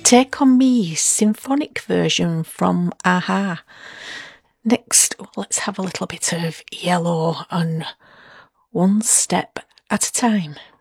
Take On Me symphonic version from a-ha. Next, let's have a little bit of Yellow on One Step at a Time.